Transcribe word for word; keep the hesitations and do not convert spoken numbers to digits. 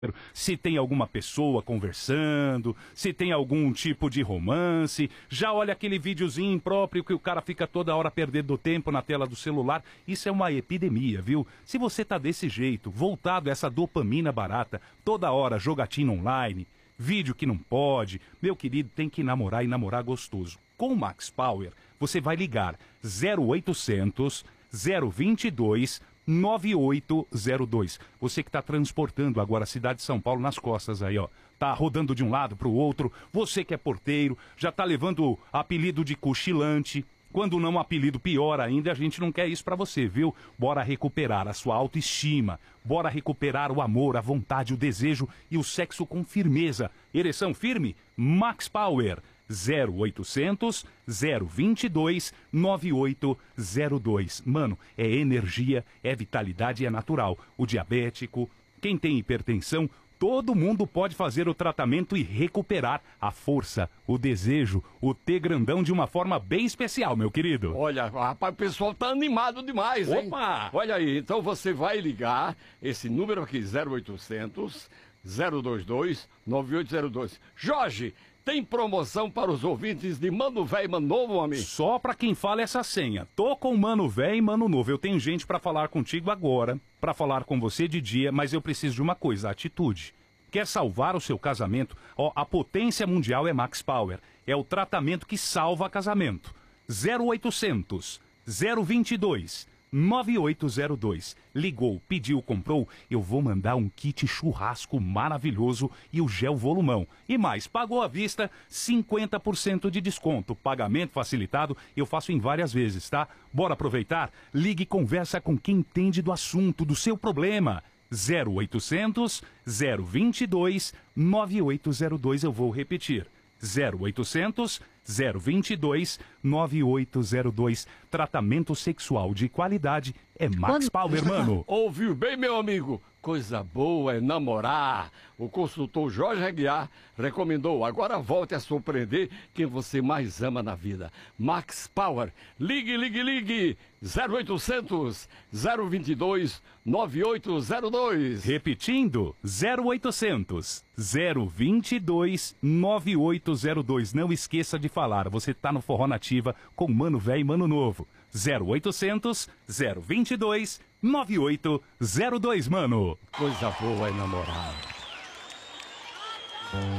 Se tem alguma pessoa conversando, se tem algum tipo de romance, já olha aquele videozinho impróprio que o cara fica toda hora perdendo tempo na tela do celular. Isso é uma epidemia, viu? Se você tá desse jeito, voltado a essa dopamina barata, toda hora jogatina online, vídeo que não pode, meu querido, tem que namorar e namorar gostoso. Com o Max Power, você vai ligar zero oitocentos, zero vinte e dois, nove oito zero dois. Você que está transportando agora a cidade de São Paulo nas costas aí, ó. Tá rodando de um lado para o outro. Você que é porteiro, já tá levando apelido de cochilante. Quando não, um apelido pior ainda, a gente não quer isso para você, viu? Bora recuperar a sua autoestima. Bora recuperar o amor, a vontade, o desejo e o sexo com firmeza. Ereção firme? Max Power. zero oitocentos, zero vinte e dois, nove oito zero dois. Mano, é energia, é vitalidade e é natural. O diabético, quem tem hipertensão, todo mundo pode fazer o tratamento e recuperar a força, o desejo, o T grandão de uma forma bem especial, meu querido. Olha, rapaz, o pessoal tá animado demais, hein? Opa! Olha aí, então você vai ligar esse número aqui, zero oitocentos, zero vinte e dois, nove oito zero dois. Jorge, tem promoção para os ouvintes de Mano Véi e Mano Novo, amigo? Só pra quem fala essa senha. Tô com Mano Véi e Mano Novo. Eu tenho gente pra falar contigo agora, pra falar com você de dia, mas eu preciso de uma coisa, atitude. Quer salvar o seu casamento? Ó, a potência mundial é Max Power. É o tratamento que salva casamento. zero oitocentos, zero vinte e dois, nove oito zero dois. Ligou, pediu, comprou, eu vou mandar um kit churrasco maravilhoso e o gel volumão. E mais, pagou à vista, cinquenta por cento de desconto. Pagamento facilitado, eu faço em várias vezes, tá? Bora aproveitar? Ligue e conversa com quem entende do assunto, do seu problema. zero oitocentos, zero vinte e dois, nove oito zero dois, eu vou repetir. zero oitocentos, zero vinte e dois, nove oito zero dois. Tratamento sexual de qualidade é Max Power, mano. Ouviu bem, meu amigo? Coisa boa é namorar. O consultor Jorge Aguiar recomendou. Agora volte a surpreender quem você mais ama na vida. Max Power. Ligue, ligue, ligue. zero oitocentos, zero vinte e dois, nove oito zero dois. Repetindo, zero oitocentos, zero vinte e dois, nove oito zero dois. Não esqueça de falar, você tá no Forró Nativa com Mano Véi e Mano Novo. zero oitocentos, zero vinte e dois, nove oito zero dois, mano. Coisa boa é namorar.